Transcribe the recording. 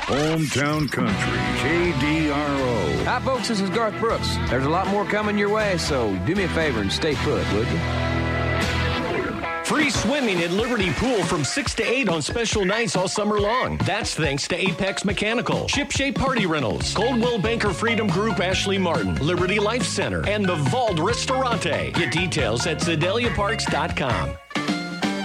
Hometown Country, KDRO. Hi, folks. This is Garth Brooks. There's a lot more coming your way, so do me a favor and stay put, would you? Free swimming at Liberty Pool from 6 to 8 on special nights all summer long. That's thanks to Apex Mechanical, Shipshape Party Rentals, Coldwell Banker Freedom Group Ashley Martin, Liberty Life Center, and the Vault Ristorante. Get details at SedeliaParks.com.